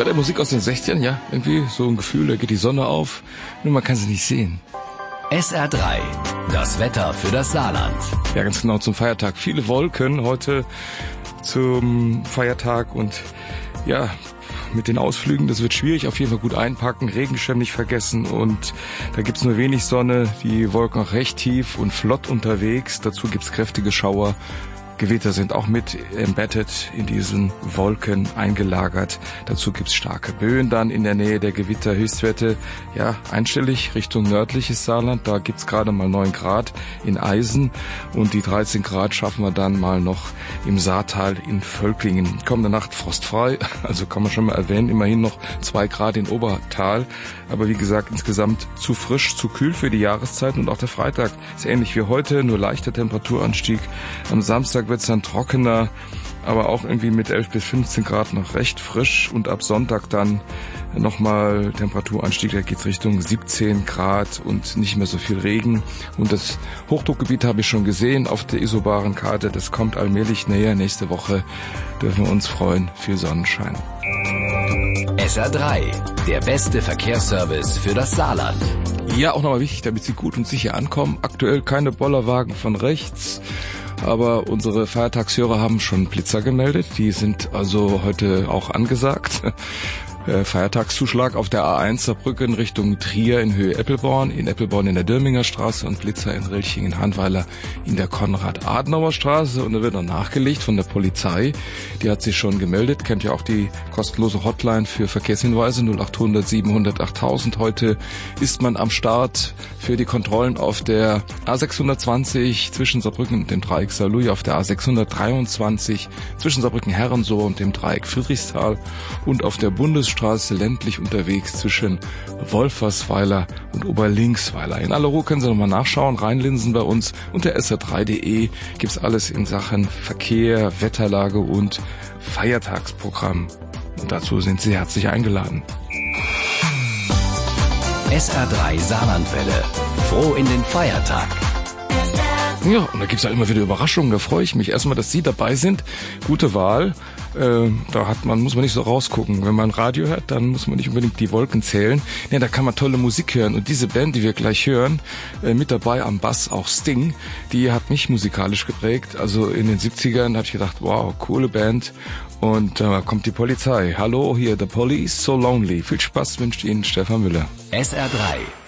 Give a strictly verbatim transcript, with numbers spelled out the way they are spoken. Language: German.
Bei der Musik aus den sechzigern, ja, irgendwie so ein Gefühl, da geht die Sonne auf, nur man kann sie nicht sehen. S R drei, das Wetter für das Saarland. Ja, ganz genau, zum Feiertag. Viele Wolken heute zum Feiertag und ja, mit den Ausflügen, das wird schwierig, auf jeden Fall gut einpacken, Regenschirm nicht vergessen und da gibt's nur wenig Sonne, die Wolken auch recht tief und flott unterwegs, dazu gibt's kräftige Schauer. Gewitter sind auch mit embedded in diesen Wolken eingelagert. Dazu gibt's starke Böen dann in der Nähe der Gewitter. Höchstwerte, ja, einstellig Richtung nördliches Saarland. Da gibt's gerade mal neun Grad in Eisen und die dreizehn Grad schaffen wir dann mal noch im Saartal in Völklingen. Kommende Nacht frostfrei, also kann man schon mal erwähnen, immerhin noch zwei Grad in Obertal. Aber wie gesagt, insgesamt zu frisch, zu kühl für die Jahreszeit und auch der Freitag ist ähnlich wie heute, nur leichter Temperaturanstieg. Am Samstag wird's dann trockener, aber auch irgendwie mit elf bis fünfzehn Grad noch recht frisch und ab Sonntag dann nochmal Temperaturanstieg, da geht's Richtung siebzehn Grad und nicht mehr so viel Regen. Und das Hochdruckgebiet habe ich schon gesehen auf der isobaren Karte, das kommt allmählich näher. Nächste Woche dürfen wir uns freuen, viel Sonnenschein. S R drei, der beste Verkehrsservice für das Saarland. Ja, auch nochmal wichtig, damit Sie gut und sicher ankommen. Aktuell keine Bollerwagen von rechts. Aber unsere Feiertagshörer haben schon Blitzer gemeldet. Die sind also heute auch angesagt. Feiertagszuschlag auf der A eins Saarbrücken Richtung Trier in Höhe Eppelborn, in Eppelborn in der Dürminger Straße und Blitzer in Rilchingen-Handweiler in der Konrad-Adenauer-Straße. Und da wird noch nachgelegt von der Polizei. Die hat sich schon gemeldet, kennt ja auch die kostenlose Hotline für Verkehrshinweise null acht hundert siebenhundert achttausend. Heute ist man am Start für die Kontrollen auf der A sechshundertzwanzig zwischen Saarbrücken und dem Dreieck Saarlouis, auf der A sechshundertdreiundzwanzig zwischen Saarbrücken-Herrensohr und dem Dreieck Friedrichsthal und auf der Bundesstraße ländlich unterwegs zwischen Wolfersweiler und Oberlinksweiler. In aller Ruhe können Sie nochmal nachschauen, reinlinsen bei uns. Unter S R drei punkt de gibt's alles in Sachen Verkehr, Wetterlage und Feiertagsprogramm. Und dazu sind Sie herzlich eingeladen. S R drei Saarlandwelle. Froh in den Feiertag. Ja, und da gibt's ja immer wieder Überraschungen, da freue ich mich. Erstmal, dass Sie dabei sind. Gute Wahl. Äh, da hat man, muss man nicht so rausgucken. Wenn man Radio hört, dann muss man nicht unbedingt die Wolken zählen. Nee, da kann man tolle Musik hören. Und diese Band, die wir gleich hören, äh, mit dabei am Bass auch Sting, die hat mich musikalisch geprägt. Also in den siebzigern habe ich gedacht, wow, coole Band. Und da äh, kommt die Polizei. Hallo, hier The Police, So Lonely. Viel Spaß wünscht Ihnen Stefan Müller. S R drei